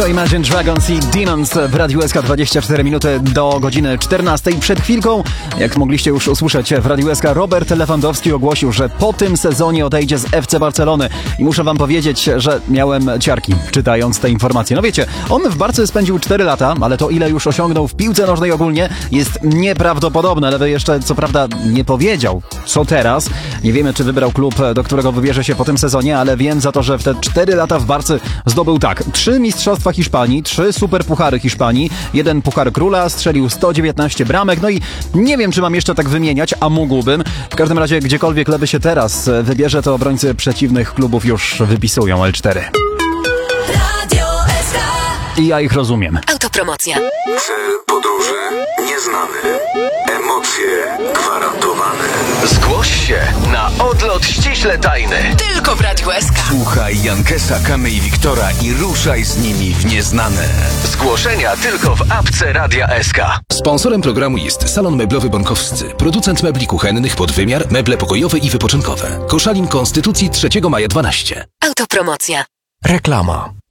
To Imagine Dragons i Demons w Radiu SK. 24 minuty do godziny 14. Przed chwilką, jak mogliście już usłyszeć w Radiu SK, Robert Lewandowski ogłosił, że po tym sezonie odejdzie z FC Barcelony. I muszę wam powiedzieć, że miałem ciarki czytając te informacje. No wiecie, on w Barce spędził 4 lata, ale to ile już osiągnął w piłce nożnej ogólnie jest nieprawdopodobne. Lewy jeszcze co prawda nie powiedział, co teraz. Nie wiemy, czy wybrał klub, do którego wybierze się po tym sezonie, ale wiem za to, że w te 4 lata w Barce zdobył 3 mistrzostwa Hiszpanii, 3 superpuchary Hiszpanii, 1 puchar króla, strzelił 119 bramek, no i nie wiem, czy mam jeszcze tak wymieniać, a mógłbym. W każdym razie, gdziekolwiek Lewy się teraz wybierze, to obrońcy przeciwnych klubów już wypisują L4. I ja ich rozumiem. Autopromocja. Cel podróży nieznany. Emocje gwarantowane. Zgłoś się na odlot ściśle tajny. Tylko w Radiu SK. Słuchaj Jankesa, Kamy i Wiktora i ruszaj z nimi w nieznane. Zgłoszenia tylko w apce Radia SK. Sponsorem programu jest Salon Meblowy Bąkowscy, producent mebli kuchennych pod wymiar, meble pokojowe i wypoczynkowe. Koszalin Konstytucji 3 maja 12. Autopromocja. Reklama.